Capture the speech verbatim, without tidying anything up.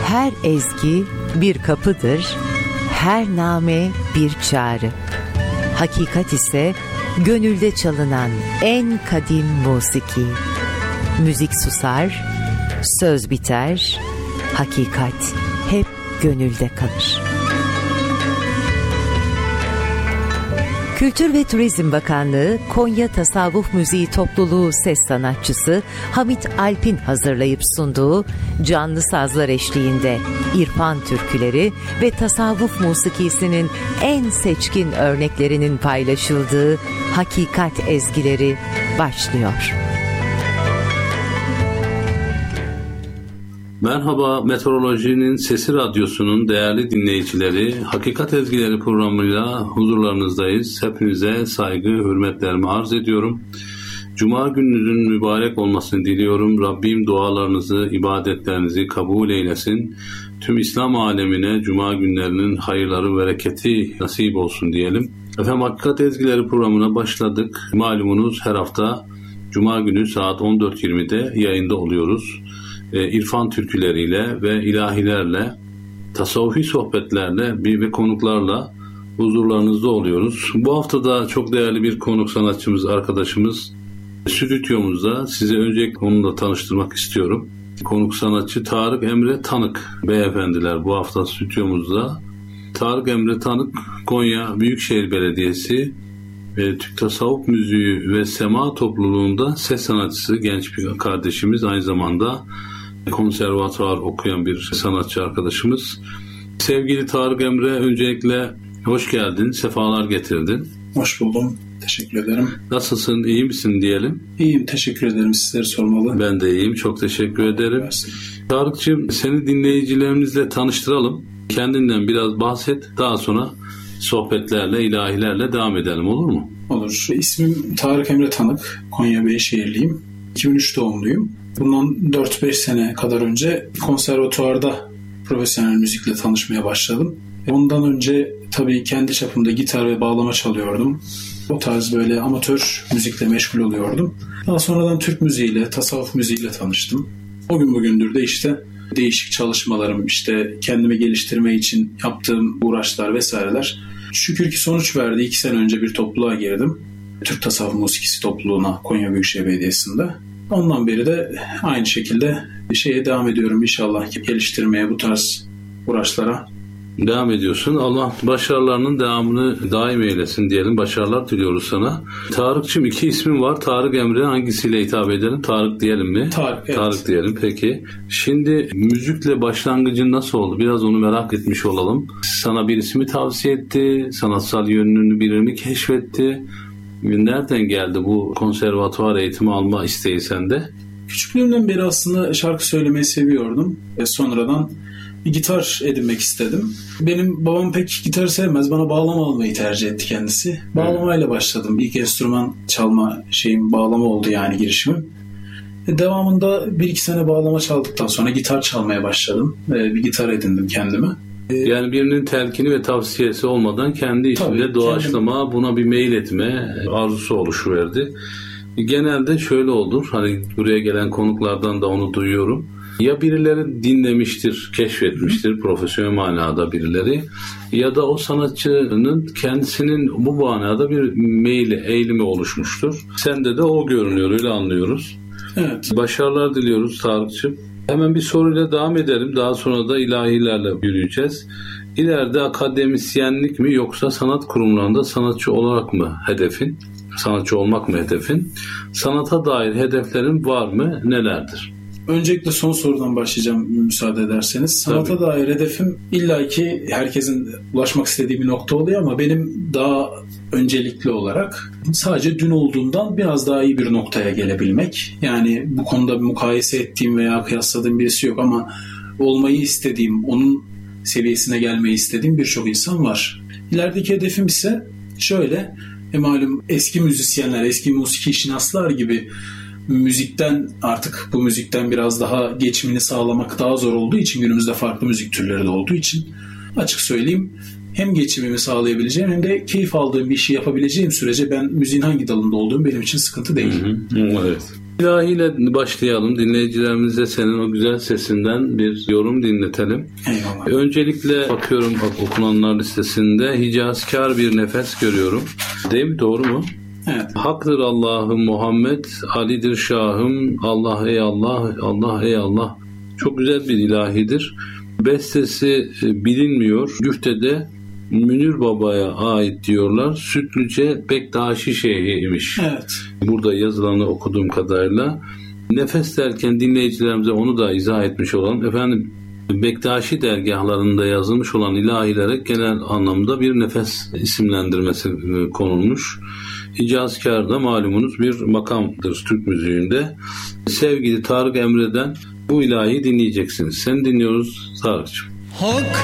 Her ezgi bir kapıdır, her name bir çağrı. Hakikat ise gönülde çalınan en kadim musiki. Müzik susar, söz biter, hakikat hep gönülde kalır. Kültür ve Turizm Bakanlığı, Konya Tasavvuf Müziği Topluluğu ses sanatçısı Hamit Alp'in hazırlayıp sunduğu canlı sazlar eşliğinde İrfan türküleri ve tasavvuf musikisinin en seçkin örneklerinin paylaşıldığı Hakikat ezgileri başlıyor. Merhaba, Meteorolojinin Sesi Radyosu'nun değerli dinleyicileri, Hakikat Ezgileri programıyla huzurlarınızdayız. Hepinize saygı, hürmetlerimi arz ediyorum. Cuma gününüzün mübarek olmasını diliyorum. Rabbim dualarınızı, ibadetlerinizi kabul eylesin. Tüm İslam alemine Cuma günlerinin hayırları, bereketi nasip olsun diyelim. Efendim, Hakikat Ezgileri programına başladık. Malumunuz her hafta Cuma günü saat on dört yirmide yayında oluyoruz. İrfan türküleriyle ve ilahilerle, tasavvufi sohbetlerle ve konuklarla huzurlarınızda oluyoruz. Bu hafta da çok değerli bir konuk sanatçımız, arkadaşımız stüdyomuzda. Size öncelikle onunla tanıştırmak istiyorum. Konuk sanatçı Tarık Emre Tanık beyefendiler bu hafta stüdyomuzda. Tarık Emre Tanık, Konya Büyükşehir Belediyesi Türk Tasavvuf Müziği ve Sema Topluluğu'nda ses sanatçısı genç bir kardeşimiz, aynı zamanda konservatuvar okuyan bir sanatçı arkadaşımız. Sevgili Tarık Emre, öncelikle hoş geldin, sefalar getirdin. Hoş buldum, teşekkür ederim. Nasılsın, iyi misin diyelim? İyiyim, teşekkür ederim, sizleri sormalı. Ben de iyiyim, çok teşekkür ederim. Versin. Tarık'cığım, seni dinleyicilerimizle tanıştıralım. Kendinden biraz bahset, daha sonra sohbetlerle, ilahilerle devam edelim, olur mu? Olur. İsmim Tarık Emre Tanık, Konya Beyşehirliyim. iki bin üç doğumluyum. Bundan dört beş sene kadar önce konservatuvarda profesyonel müzikle tanışmaya başladım. Ondan önce tabii kendi çapımda gitar ve bağlama çalıyordum. O tarz böyle amatör müzikle meşgul oluyordum. Daha sonradan Türk müziğiyle, tasavvuf müziğiyle tanıştım. O gün bugündür de işte değişik çalışmalarım, işte kendimi geliştirme için yaptığım uğraşlar vesaireler şükür ki sonuç verdi. İki sene önce bir topluluğa girdim. Türk Tasavvuf Musikisi topluluğuna Konya Büyükşehir Belediyesi'nde. Ondan beri de aynı şekilde bir şeye devam ediyorum inşallah, geliştirmeye, bu tarz uğraşlara. Devam ediyorsun. Allah başarılarının devamını daim eylesin diyelim. Başarılar diliyoruz sana. Tarık'cığım, iki ismin var. Tarık Emre, hangisiyle hitap edelim? Tarık diyelim mi? Tarık, evet. Tarık diyelim, peki. Şimdi müzikle başlangıcın nasıl oldu? Biraz onu merak etmiş olalım. Sana birisi mi tavsiye etti? Sanatsal yönünü biri mi keşfetti? Nereden geldi bu konservatuvar eğitimi alma isteği sende? Küçüklüğümden beri aslında şarkı söylemeyi seviyordum. Ve sonradan bir gitar edinmek istedim. Benim babam pek gitarı sevmez. Bana bağlama almayı tercih etti kendisi. Bağlamayla başladım. İlk enstrüman çalma şeyim bağlama oldu, yani girişimim. Devamında bir iki sene bağlama çaldıktan sonra gitar çalmaya başladım. Bir gitar edindim kendime. Yani birinin telkini ve tavsiyesi olmadan kendi içinde doğaçlama, kendim... buna bir meyil etme arzusu oluşuverdi. Genelde şöyle olur, hani buraya gelen konuklardan da onu duyuyorum. Ya birileri dinlemiştir, keşfetmiştir, Hı. profesyonel manada birileri, ya da o sanatçının kendisinin bu manada bir meyli, eğilimi oluşmuştur. Sende de o görünüyor, öyle anlıyoruz. Evet. Başarılar diliyoruz Tarık'cığım. Hemen bir soruyla devam edelim. Daha sonra da ilahilerle yürüyeceğiz. İleride akademisyenlik mi yoksa sanat kurumlarında sanatçı olarak mı hedefin? Sanatçı olmak mı hedefin? Sanata dair hedeflerin var mı? Nelerdir? Öncelikle son sorudan başlayacağım müsaade ederseniz. Sanata Tabii. dair hedefim illaki herkesin ulaşmak istediği bir nokta oluyor ama benim daha öncelikli olarak sadece dün olduğundan biraz daha iyi bir noktaya gelebilmek. Yani bu konuda bir mukayese ettiğim veya kıyasladığım birisi yok ama olmayı istediğim, onun seviyesine gelmeyi istediğim birçok insan var. İlerideki hedefim ise şöyle, e malum eski müzisyenler, eski musiki şinaslar gibi müzikten, artık bu müzikten biraz daha geçimini sağlamak daha zor olduğu için, günümüzde farklı müzik türleri de olduğu için, açık söyleyeyim, hem geçimimi sağlayabileceğim hem de keyif aldığım bir işi yapabileceğim sürece ben müziğin hangi dalında olduğum benim için sıkıntı değil. Hı hı, evet. İlahiyle başlayalım. Dinleyicilerimize senin o güzel sesinden bir yorum dinletelim. Eyvallah. Öncelikle bakıyorum okunanlar listesinde hicazkar bir nefes görüyorum. Değil mi? Doğru mu? Evet. Haktır Allah'ım Muhammed, Ali'dir Şahım, Allah ey Allah, Allah ey Allah. Çok güzel bir ilahidir. Bestesi bilinmiyor. Güftede Münir Baba'ya ait diyorlar. Sütlüce Bektaşi Şeyhi'ymiş. Evet. Burada yazılanı okuduğum kadarıyla. Nefes derken dinleyicilerimize onu da izah etmiş olalım. Efendim, Bektaşi dergahlarında yazılmış olan ilahilere genel anlamda bir nefes isimlendirmesi konulmuş. Hicazkar da malumunuz bir makamdır Türk müziğinde. Sevgili Tarık Emre'den bu ilahi dinleyeceksiniz. Seni dinliyoruz Tarık'cığım. Hak